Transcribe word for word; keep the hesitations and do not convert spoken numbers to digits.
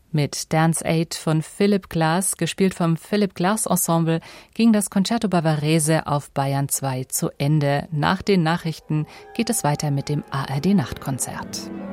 Mit Dance Aid von Philip Glass, gespielt vom Philip Glass Ensemble, ging das Concerto Bavarese auf Bayern zwei zu Ende. Nach den Nachrichten geht es weiter mit dem A R D Nachtkonzert.